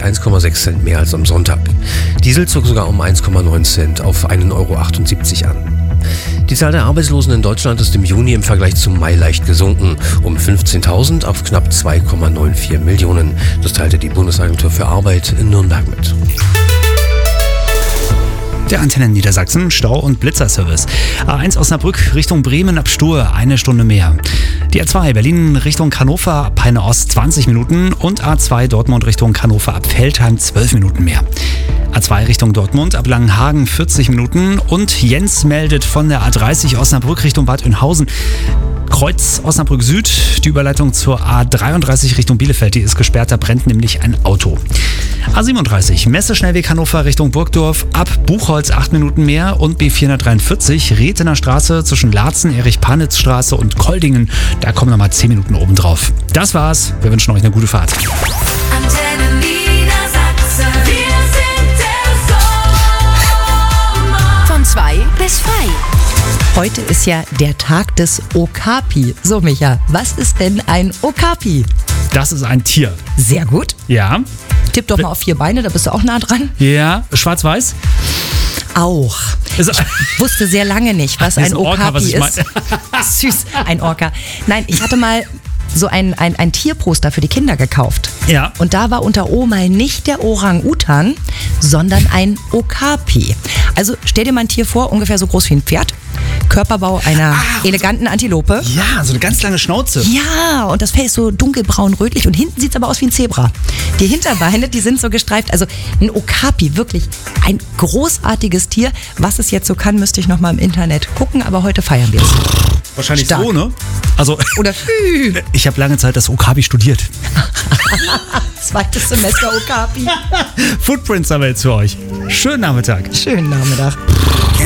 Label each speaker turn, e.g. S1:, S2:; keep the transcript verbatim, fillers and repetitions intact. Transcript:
S1: tatsächlich eins Komma sechs Cent mehr als am Sonntag. Diesel zog sogar um eins Komma neun Cent auf einen Euro achtundsiebzig an. Die Zahl der Arbeitslosen in Deutschland ist im Juni im Vergleich zum Mai leicht gesunken, um fünfzehntausend auf knapp zwei Komma vierundneunzig Millionen. Das teilte die Bundesagentur für Arbeit in Nürnberg mit.
S2: Der Antennen Niedersachsen, Stau- und Blitzerservice. A eins Osnabrück Richtung Bremen ab Stur, eine Stunde mehr. Die A zwei Berlin Richtung Hannover ab Peine Ost, zwanzig Minuten. Und A zwei Dortmund Richtung Hannover ab Veltheim, zwölf Minuten mehr. A zwei Richtung Dortmund ab Langenhagen, vierzig Minuten. Und Jens meldet von der A dreißig Osnabrück Richtung Bad Oeynhausen. Kreuz Osnabrück Süd, die Überleitung zur A dreiunddreißig Richtung Bielefeld, die ist gesperrt, da brennt nämlich ein Auto. A siebenunddreißig Messeschnellweg Hannover Richtung Burgdorf, ab Buchholz acht Minuten mehr. Und B vierhundertdreiundvierzig Rethener Straße zwischen Laatzen, Erich-Panitz-Straße und Koldingen, da kommen nochmal zehn Minuten oben drauf. Das war's, wir wünschen euch eine gute Fahrt.
S3: Antenne Niedersachsen, wir sind der Sommer.
S4: Von zwei bis frei. Heute ist ja der Tag des Okapi. So, Micha, was ist denn ein Okapi?
S2: Das ist ein Tier.
S4: Sehr gut.
S2: Ja.
S4: Tipp doch mal auf vier Beine, da bist du auch nah dran.
S2: Ja, schwarz-weiß.
S4: Auch.
S2: Ist,
S4: Ich wusste sehr lange nicht, was
S2: ist
S4: ein
S2: ein Orca,
S4: Okapi
S2: was ich
S4: ist. Süß, ein Orca. Nein, ich hatte mal so ein, ein, ein Tierposter für die Kinder gekauft.
S2: Ja.
S4: Und da war unter O mal nicht der Orang-Utan, sondern ein Okapi. Also stell dir mal ein Tier vor, ungefähr so groß wie ein Pferd. Körperbau einer
S2: Ah,
S4: eleganten Antilope.
S2: Ja, so eine ganz lange Schnauze.
S4: Ja, und das Fell ist so dunkelbraun-rötlich und hinten sieht es aber aus wie ein Zebra. Die Hinterbeine, die sind so gestreift. Also ein Okapi, wirklich ein großartiges Tier. Was es jetzt so kann, müsste ich noch mal im Internet gucken, aber heute feiern wir es.
S2: Wahrscheinlich
S4: Stark.
S2: so, ne? Also,
S4: Oder
S2: ich habe lange Zeit das Okapi studiert.
S4: zweites Semester Okapi.
S2: Footprints haben wir jetzt für euch. Schönen Nachmittag.
S4: Schönen Nachmittag.